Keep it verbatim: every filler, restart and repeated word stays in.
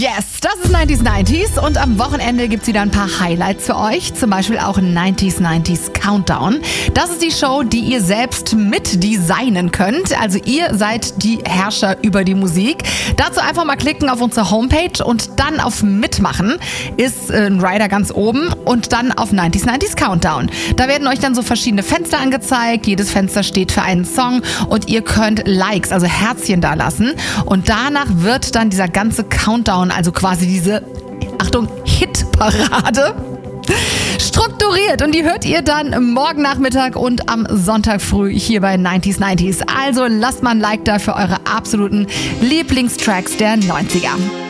Yes, das ist neunzig neunzig und am Wochenende gibt's wieder ein paar Highlights für euch, zum Beispiel auch neunzig neunzig Countdown. Das ist die Show, die ihr selbst mit designen könnt, also ihr seid die Herrscher über die Musik. Dazu einfach mal klicken auf unsere Homepage und dann auf Mitmachen ist ein Rider ganz oben und dann auf neunzig neunzig Countdown. Da werden euch dann so verschiedene Fenster angezeigt, jedes Fenster steht für einen Song und ihr könnt Likes, also Herzchen da lassen und danach wird dann dieser ganze Countdown, also quasi diese, Achtung, Hitparade, strukturiert und die hört ihr dann morgen Nachmittag und am Sonntag früh hier bei neunzig neunzig. Also lasst mal ein Like da für eure absoluten Lieblingstracks der neunziger.